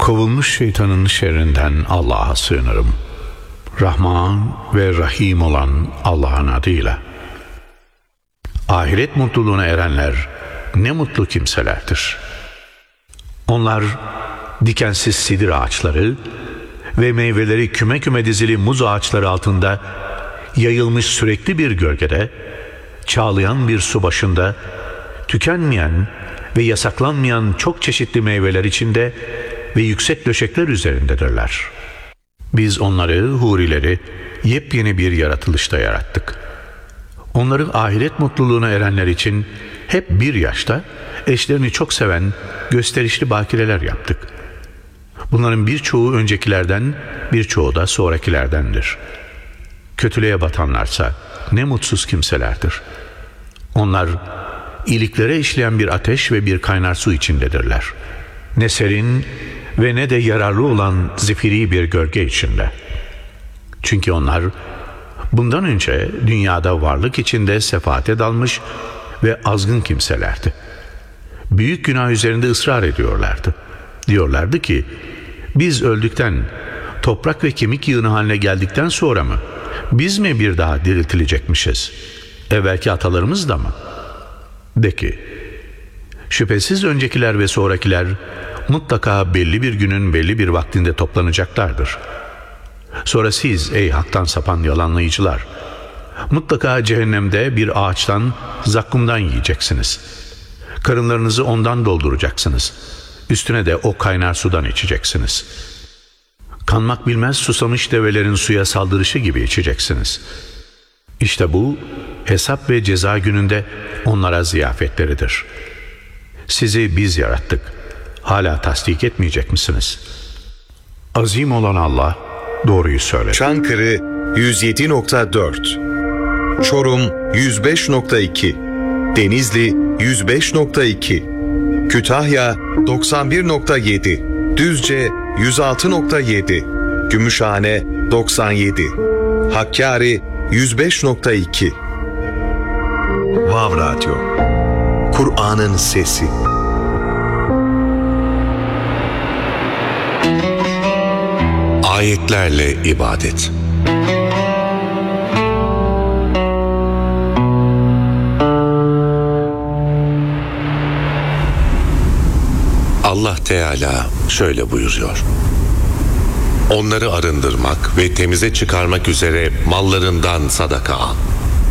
Kovulmuş şeytanın şerrinden Allah'a sığınırım. Rahman ve Rahim olan Allah'ın adıyla. Ahiret mutluluğuna erenler ne mutlu kimselerdir. Onlar dikensiz sidir ağaçları ve meyveleri küme küme dizili muz ağaçları altında yayılmış sürekli bir gölgede, çağlayan bir su başında, tükenmeyen ve yasaklanmayan çok çeşitli meyveler içinde ve yüksek döşekler üzerindedirler. Biz onları, hurileri, yepyeni bir yaratılışta yarattık. Onları ahiret mutluluğuna erenler için hep bir yaşta, eşlerini çok seven, gösterişli bakireler yaptık. Bunların birçoğu öncekilerden, birçoğu da sonrakilerdendir. Kötülüğe batanlarsa ne mutsuz kimselerdir. Onlar iliklere işleyen bir ateş ve bir kaynar su içindedirler. Ne serin ve ne de yararlı olan zifiri bir gölge içinde. Çünkü onlar bundan önce dünyada varlık içinde sefaate dalmış ve azgın kimselerdi. Büyük günah üzerinde ısrar ediyorlardı. Diyorlardı ki, biz öldükten, toprak ve kemik yığını haline geldikten sonra mı, biz mi bir daha diriltilecekmişiz? Evvelki atalarımız da mı? De ki, şüphesiz öncekiler ve sonrakiler mutlaka belli bir günün belli bir vaktinde toplanacaklardır. Sonra siz ey haktan sapan yalanlayıcılar, mutlaka cehennemde bir ağaçtan, zakkumdan yiyeceksiniz. Karınlarınızı ondan dolduracaksınız. Üstüne de o kaynar sudan içeceksiniz. Kanmak bilmez susamış develerin suya saldırışı gibi içeceksiniz. İşte bu hesap ve ceza gününde onlara ziyafetleridir. Sizi biz yarattık. Hala tasdik etmeyecek misiniz? Azim olan Allah doğruyu söyler. Çankırı 107.4, Çorum 105.2, Denizli 105.2, Kütahya 91.7, Düzce 106.7, Gümüşhane 97, Hakkari 105.2. Vav Radyo, Kur'an'ın sesi. Ayetlerle ibadet. Allah Teala şöyle buyuruyor: onları arındırmak ve temize çıkarmak üzere mallarından sadaka al.